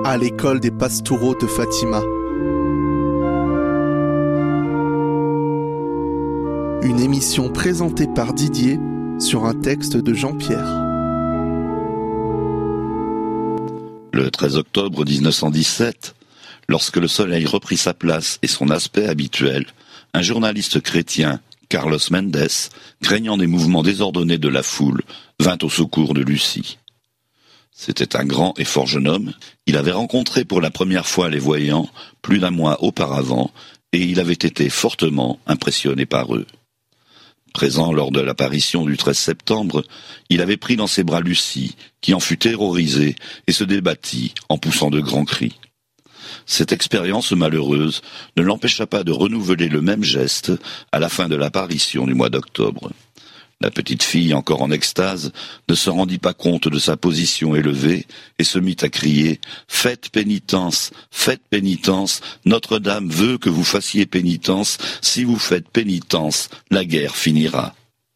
à l'école des Pastoureaux de Fatima. Une émission présentée par Didier sur un texte de Jean-Pierre. Le 13 octobre 1917, lorsque le soleil reprit sa place et son aspect habituel, un journaliste chrétien, Carlos Mendes, craignant des mouvements désordonnés de la foule, vint au secours de Lucie. C'était un grand et fort jeune homme. Il avait rencontré pour la première fois les voyants plus d'un mois auparavant et il avait été fortement impressionné par eux. Présent lors de l'apparition du 13 septembre, il avait pris dans ses bras Lucie, qui en fut terrorisée et se débattit en poussant de grands cris. Cette expérience malheureuse ne l'empêcha pas de renouveler le même geste à la fin de l'apparition du mois d'octobre. La petite fille, encore en extase, ne se rendit pas compte de sa position élevée et se mit à crier « Faites pénitence, Notre-Dame veut que vous fassiez pénitence, si vous faites pénitence, la guerre finira. »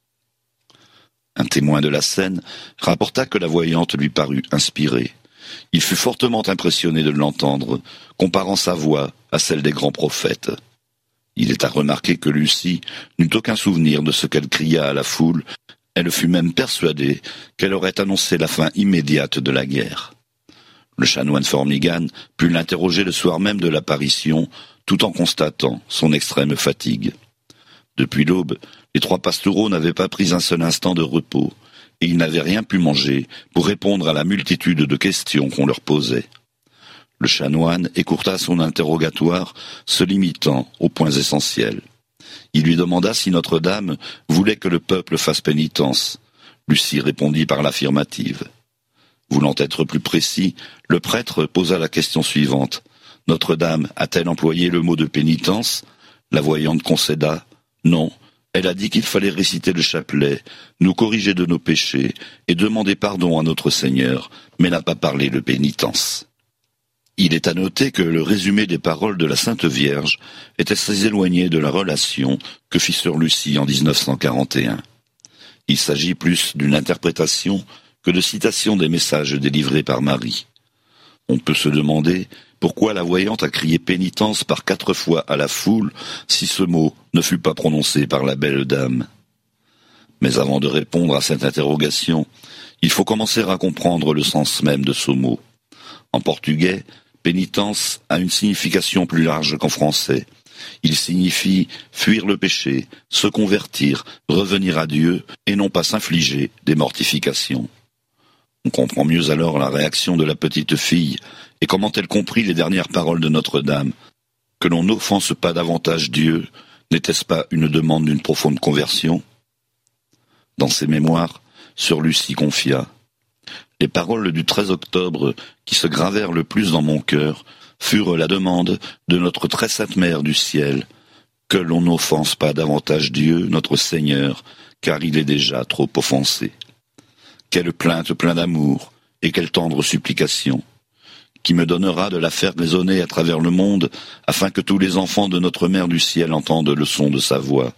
Un témoin de la scène rapporta que la voyante lui parut inspirée. Il fut fortement impressionné de l'entendre, comparant sa voix à celle des grands prophètes. Il est à remarquer que Lucie n'eut aucun souvenir de ce qu'elle cria à la foule, elle fut même persuadée qu'elle aurait annoncé la fin immédiate de la guerre. Le chanoine Formigan put l'interroger le soir même de l'apparition, tout en constatant son extrême fatigue. Depuis l'aube, les trois pastoureaux n'avaient pas pris un seul instant de repos, et ils n'avaient rien pu manger pour répondre à la multitude de questions qu'on leur posait. Le chanoine écourta son interrogatoire, se limitant aux points essentiels. Il lui demanda si Notre-Dame voulait que le peuple fasse pénitence. Lucie répondit par l'affirmative. Voulant être plus précis, le prêtre posa la question suivante. Notre-Dame a-t-elle employé le mot de pénitence ? La voyante concéda. Non, elle a dit qu'il fallait réciter le chapelet, nous corriger de nos péchés et demander pardon à notre Seigneur, mais n'a pas parlé de pénitence. Il est à noter que le résumé des paroles de la Sainte Vierge est assez éloigné de la relation que fit sœur Lucie en 1941. Il s'agit plus d'une interprétation que de citation des messages délivrés par Marie. On peut se demander pourquoi la voyante a crié pénitence par 4 fois à la foule si ce mot ne fut pas prononcé par la belle dame. Mais avant de répondre à cette interrogation, il faut commencer à comprendre le sens même de ce mot. En portugais, pénitence a une signification plus large qu'en français. Il signifie fuir le péché, se convertir, revenir à Dieu et non pas s'infliger des mortifications. On comprend mieux alors la réaction de la petite fille et comment elle comprit les dernières paroles de Notre-Dame. Que l'on n'offense pas davantage Dieu, n'était-ce pas une demande d'une profonde conversion ? Dans ses mémoires, sœur Lucie confia. Les paroles du 13 octobre qui se gravèrent le plus dans mon cœur furent la demande de notre très sainte Mère du ciel, que l'on n'offense pas davantage Dieu, notre Seigneur, car il est déjà trop offensé. Quelle plainte pleine d'amour et quelle tendre supplication, qui me donnera de la faire résonner à travers le monde, afin que tous les enfants de notre Mère du ciel entendent le son de sa voix.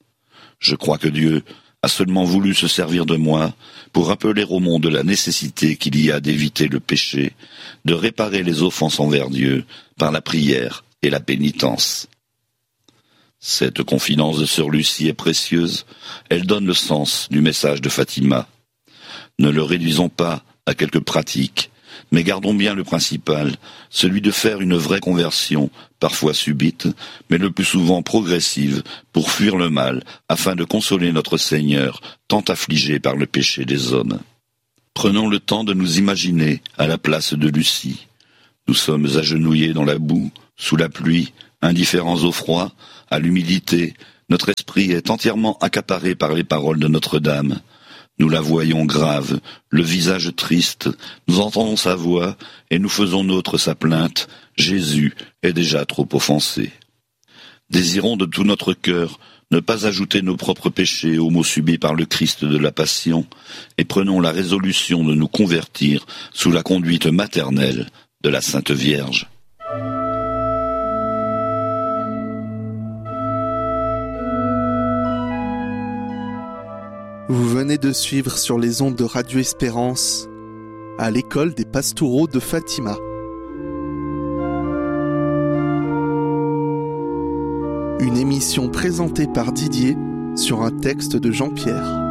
Je crois que Dieu a seulement voulu se servir de moi pour rappeler au monde la nécessité qu'il y a d'éviter le péché, de réparer les offenses envers Dieu par la prière et la pénitence. Cette confidence de sœur Lucie est précieuse, elle donne le sens du message de Fatima. Ne le réduisons pas à quelques pratiques, mais gardons bien le principal, celui de faire une vraie conversion, parfois subite, mais le plus souvent progressive, pour fuir le mal, afin de consoler notre Seigneur, tant affligé par le péché des hommes. Prenons le temps de nous imaginer à la place de Lucie. Nous sommes agenouillés dans la boue, sous la pluie, indifférents au froid, à l'humidité. Notre esprit est entièrement accaparé par les paroles de Notre-Dame. Nous la voyons grave, le visage triste, nous entendons sa voix et nous faisons nôtre sa plainte. Jésus est déjà trop offensé. Désirons de tout notre cœur ne pas ajouter nos propres péchés aux maux subis par le Christ de la Passion et prenons la résolution de nous convertir sous la conduite maternelle de la Sainte Vierge. Vous venez de suivre sur les ondes de Radio Espérance à l'école des Pastoureaux de Fatima. Une émission présentée par Didier sur un texte de Jean-Pierre.